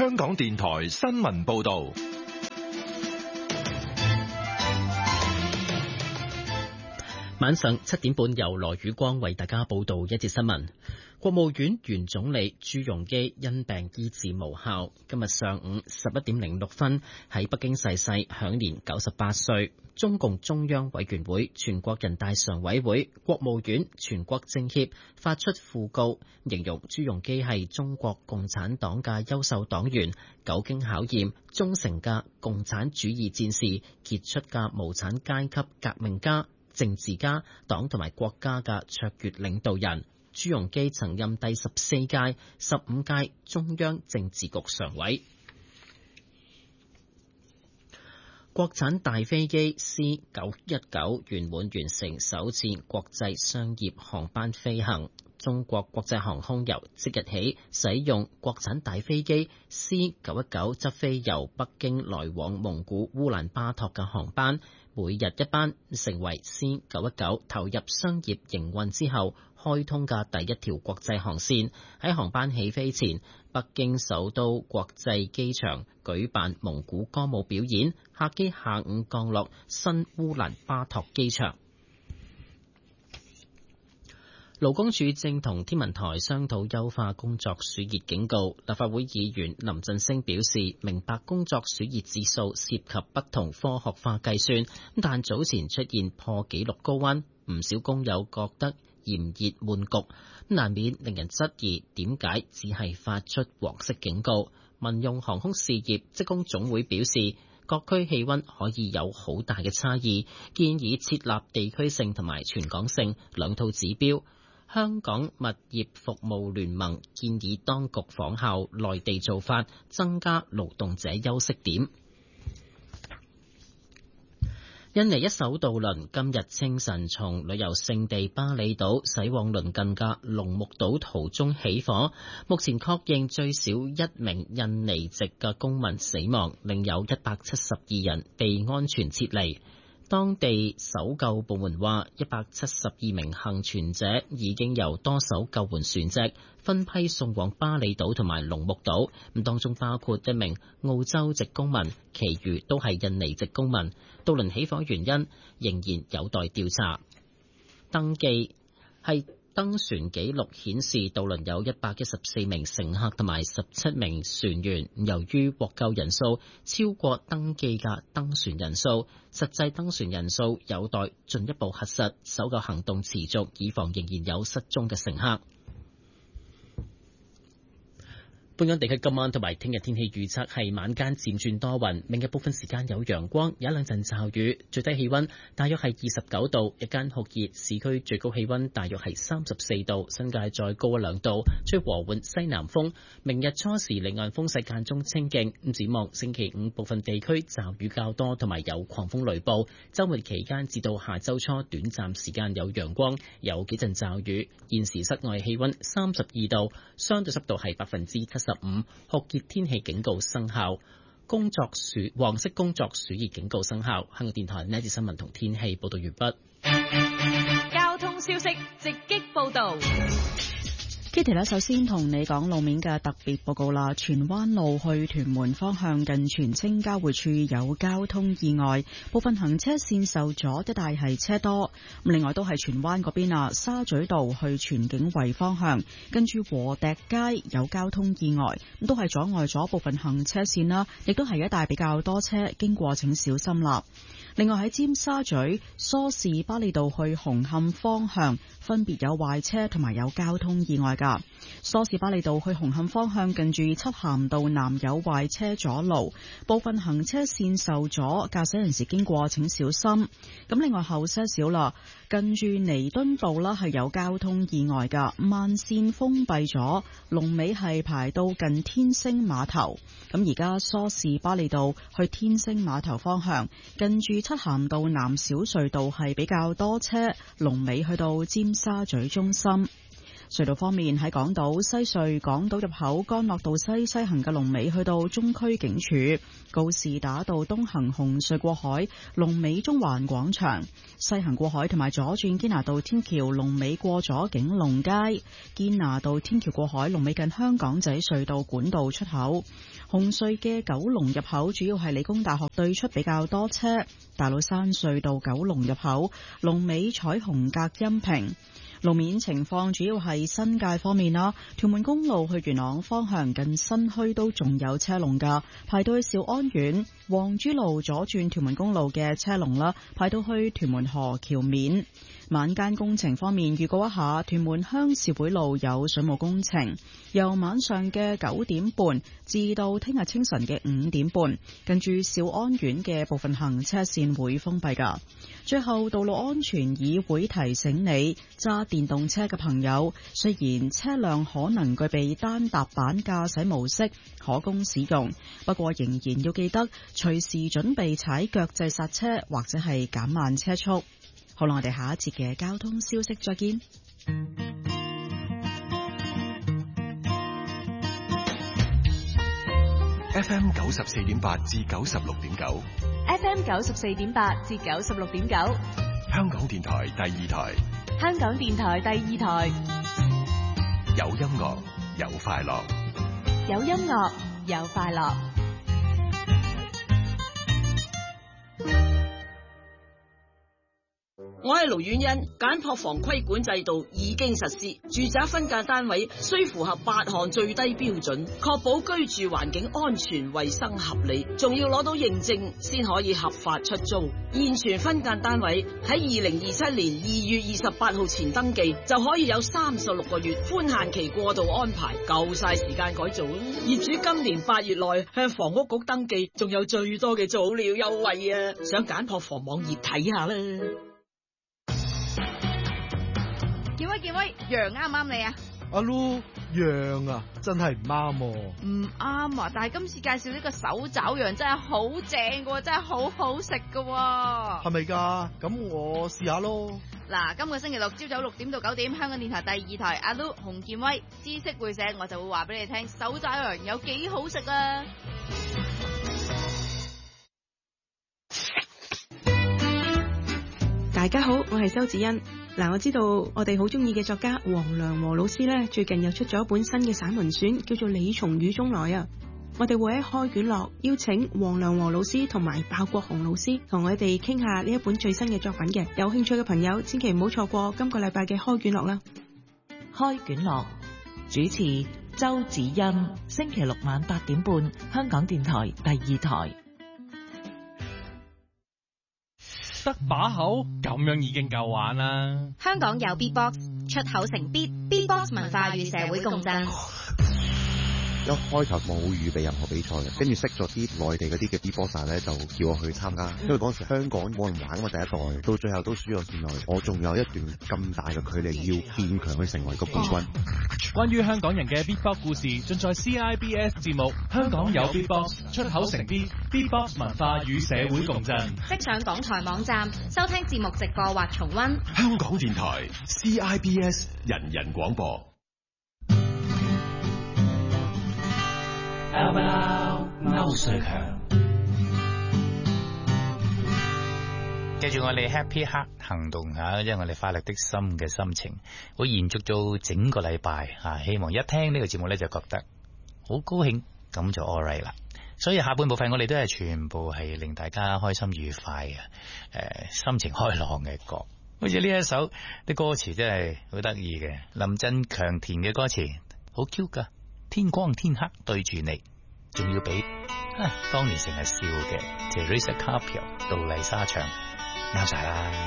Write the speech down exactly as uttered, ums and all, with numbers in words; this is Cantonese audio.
香港電台新聞報道。 晚上七點半，由羅宇光為大家報道一節新聞。國務院原總理朱鎔基因病醫治無效，今日上午十一點零六分喺北京逝世，享年九十八歲。中共中央委員會、全國人大常委會、國務院、全國政協發出訃告，形容朱鎔基係中國共產黨嘅優秀黨員，久經考驗、忠誠嘅共產主義戰士，傑出嘅無產階級革命家、政治家、黨同埋國家嘅卓越領導人。朱鎔基曾任第十四屆、十五屆中央政治局常委。國產大飛機 C 九一九圓滿完成首次國際商業航班飛行。中國國際航空由即日起使用國產大飛機 C 九一九執飛由北京來往蒙古烏蘭巴托嘅航班，每日一班，成為 C 九一九投入商業營運之後開通嘅第一條國際航線。喺航班起飛前，北京首都國際機場舉辦蒙古歌舞表演，客機下午降落新烏蘭巴托機場。勞工處正同天文台商討優化工作暑熱警告。立法會議員林振昇表示，明白工作暑熱指數涉及不同科學化計算，但早前出現破紀錄高溫，唔少工友覺得炎熱悶焗，難免令人質疑點解只係發出黃色警告。民用航空事業職工總會表示，各區氣溫可以有好大嘅差異，建議設立地區性同埋全港性兩套指標。香港物業服務聯盟建議當局仿效內地做法，增加勞動者休息點。印尼一艘渡輪今日清晨從旅遊勝地巴厘島駛往鄰近嘅龍目島途中起火，目前確認最少一名印尼籍嘅公民死亡，另有一百七十二人被安全撤離。當地搜救部門話，一百七十二名幸存者已經由多艘救援船隻分批送往巴厘島同埋龍目島，咁當中包括一名澳洲籍公民，其餘都係印尼籍公民。渡輪起火原因仍然有待調查。登記係登船記錄顯示，渡輪有一百一十四名乘客同埋十七名船員。由於獲救人數超過登記嘅登船人數，實際登船人數有待進一步核實。搜救行動持續，以防仍然有失蹤嘅乘客。本港地區今晚同埋聽日天氣預測係晚間漸轉多雲，明日部分時間有陽光，有一兩陣驟雨，最低氣溫大約係二十九度，日間酷熱，市區最高氣溫大約係三十四度，新界再高一兩度，吹和緩西南風。明日初時離岸風勢間中清勁，咁展望星期五部分地區驟雨較多，同埋有狂風雷暴。週末期間至到下週初短暫時間有陽光，有幾陣驟雨。現時室外氣溫三十二度，相對濕度係百分之七十五，酷熱天氣警告生效，工作暑黃色工作暑熱警告生效。香港電台呢一節新聞同天氣報道完畢。 交通消息直擊報道。 Kitty 咧，首先同你講路面嘅特別報告啦。荃灣路去屯門方向近荃青交匯處有交通意外，部分行車線受阻，一帶係車多。另外都係荃灣嗰邊啊，沙咀道去荃景圍方向跟住禾輋街有交通意外，咁都係阻礙咗部分行車線啦，亦都係一帶比較多車，經過請小心啦。另外喺尖沙咀梳士巴利道去紅磡方向分別有壞車同埋有交通意外噶。梳士巴利道去紅磡方向近住漆咸道南有壞車阻路，部分行車線受阻，駕駛人士經過請小心。咁另外後些少啦，近住彌敦道啦係有交通意外噶，慢線封閉咗，龍尾係排到近天星碼頭。咁而家梳士巴利道去天星碼頭方向近住漆咸道南小隧道係比較多車，龍尾去到尖沙咀中心。 隧道方面，喺港島西隧港島入口干諾道西西行嘅龍尾去到中區警署，告士打道東行紅隧過海龍尾中環廣場，西行過海同埋左轉堅拿道天橋龍尾過咗景隆街，堅拿道天橋過海龍尾近香港仔隧道管道出口。紅隧嘅九龍入口主要係理工大學對出比較多車，大老山隧道九龍入口龍尾彩虹隔音屏。路面情況主要係新界方面啦，屯門公路去元朗方向近新墟都仲有車龍噶，排到去兆安苑。黃珠路左轉屯門公路嘅車龍啦，排到去屯門河橋面。晚間工程方面，預告一下，屯門鄉事會路有水務工程，由晚上嘅九點半至到聽日清晨嘅五點半，近住兆安苑嘅部分行車線會封閉噶。最後，道路安全議會提醒你，揸電動車嘅朋友，雖然車輛可能具備單踏板駕駛模式可供使用，不過仍然要記得隨時準備踩腳掣剎車或者係減慢車速。好啦，我哋下一節嘅交通消息再見。 F M 九十四點八至九十六點九 F M 九十四點八至九十六點九， 香港電台第二台， 香港電台第二台， 有音樂有快樂， 有音樂有快樂。 我係盧婉欣，簡樸房規管制度已經實施，住宅分間單位需符合八項最低標準，確保居住環境安全、衛生合理，仲要攞到認證先可以合法出租。現存分間單位喺二零二七年二月二十八號前登記，就可以有三十六個月寬限期過渡安排，夠晒時間改造。業主今年八月內向房屋局登記，仲有最多嘅早鳥優惠啊！上簡樸房網頁睇下啦。 健威健威，羊啱唔啱你啊？ 阿 Lu 羊啊，真係唔啱喎。 唔啱啊！但係今次介紹呢個手爪羊真係好正噶，真係好好食噶。 係咪噶？咁我試下咯。 嗱，今個星期六朝早六點到九點，香港電台第二台阿 Lu 洪健威知識會社，我就會話俾你聽手爪羊有幾好食啊！ 大家好，我係周子欣。嗱，我知道我哋好中意嘅作家黃良和老師呢，最近又出咗一本新嘅散文選，叫做《你從雨中來》啊。我哋會喺開卷樂邀請黃良和老師同埋鮑國雄老師同我哋傾下呢一本最新嘅作品嘅。有興趣嘅朋友千祈唔好錯過今個禮拜嘅開卷樂啦。 開卷樂主持周子欣，星期六晚八點半，香港電台第二台。 得把口咁樣已經夠玩啦！ 香港有 Beatbox， 出口成 Beat，Beatbox 文化與社會共振。 一開頭冇預備任何比賽嘅，跟住識咗啲內地嗰啲嘅 Beatboxer 咧，就叫我去參加。因為嗰時香港冇人玩，我第一代到最後都輸咗，原來我仲有一段咁大嘅距離要變強去成為個冠軍。 關於香港人嘅 Beatbox 故事，盡在 C I B S 節目《香港有 Beatbox》，出口成 Beat，Beatbox 文化與社會共振。 即上港台網站收聽節目直播或重溫。 香港電台 C I B S 人人廣播。 歐瑞強，記住我哋 Happy Heart 行動吓，因為我哋快樂的心嘅心情會延續到整個禮拜吓，希望一聽呢個節目咧就覺得好高興，咁就 all right 啦。所以下半部分我哋都係全部係令大家開心愉快嘅，誒、呃，心情開朗嘅歌。好似呢一首啲歌詞真係好得意嘅，林振強填嘅歌詞好 Q 噶。天光天黑對住你，仲要俾啊當年成日笑嘅 Teresa Carpio 杜麗莎唱，啱晒啦。